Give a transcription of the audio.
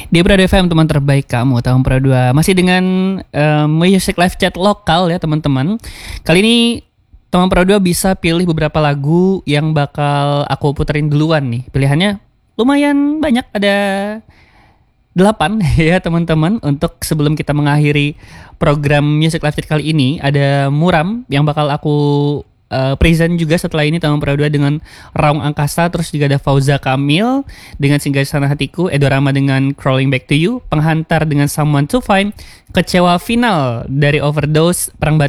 Di Prado FM, teman terbaik kamu tahun Prado 2. Masih dengan Music Live Chat lokal ya teman-teman. Kali ini teman Prado 2 bisa pilih beberapa lagu yang bakal aku puterin duluan nih. Pilihannya lumayan banyak, ada 8 ya teman-teman. Untuk sebelum kita mengakhiri program Music Live Chat kali ini, ada Muram yang bakal aku present juga setelah ini Taman Prado 2 dengan Raung Angkasa. Terus juga ada Fauza Kamil dengan Singgah Sana Hatiku, Edo Rama dengan Crawling Back to You, Penghantar dengan Someone to Find, Kecewa Final dari Overdose, Perang